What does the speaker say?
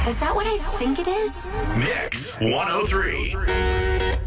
Is that what I think it is? Mix 103.